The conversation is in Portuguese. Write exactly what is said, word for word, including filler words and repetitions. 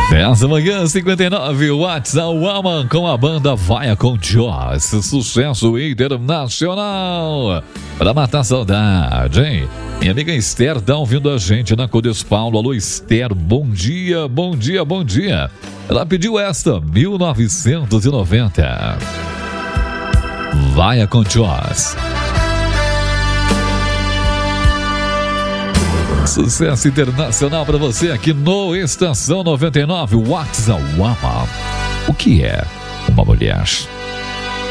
dez da manhã, cinquenta e nove, WhatsApp Woman com a banda Vai com Joss, sucesso internacional, para matar a saudade, hein? Minha amiga Esther tá ouvindo a gente na Codes Paulo. Alô, Esther, bom dia, bom dia, bom dia. Ela pediu esta, mil novecentos e noventa. Vai com Joss. Sucesso internacional para você aqui no Estação noventa e nove, WhatsApp Woman. O que é uma mulher?